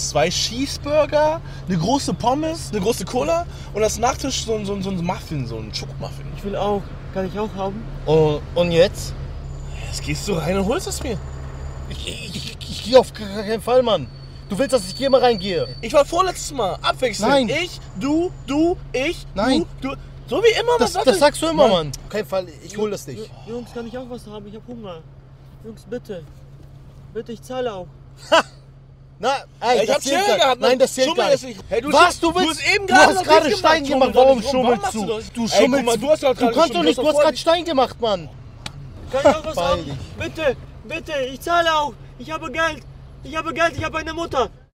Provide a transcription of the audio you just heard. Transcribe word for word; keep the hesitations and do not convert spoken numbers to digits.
zwei Cheeseburger, eine große Pommes, eine große Cola und als Nachtisch so, so, so ein Muffin, so ein Schokomuffin. Ich will auch. Kann ich auch haben? Und, und jetzt? Jetzt gehst du rein und holst es mir. Ich, ich, ich, ich gehe auf keinen Fall, Mann. Du willst, dass ich hier mal reingehe? Ich war vorletztes Mal. Abwechselnd. Nein. Ich, du, du, ich, Nein. du, du. So wie immer. Das, was das sagst du immer, Mann. Mann. Auf keinen Fall, ich hol das nicht. Jungs, kann ich auch was haben? Ich hab Hunger. Jungs, bitte. Bitte, ich zahle auch. Na, ey, Ich das hab zählt Schere gar- gehabt. Mann. Nein, das zählt Schummel gar jetzt nicht. nicht. Hey, du Was, sch- du willst? Du, hast eben Du hast noch gerade nicht Stein gemacht. gemacht. Schummel Warum doch nicht rum. Warum schummelst machst du? das? Du Ey, guck schummelst. mal, du hast doch Du gerade kannst doch geschummelt. nicht, Du du hast hast doch gerade Stein gemacht, Mann. Kann ich auch was Beeil haben? dich. Bitte, bitte, ich zahle auch. Ich habe Geld. Ich habe Geld, ich habe eine Mutter.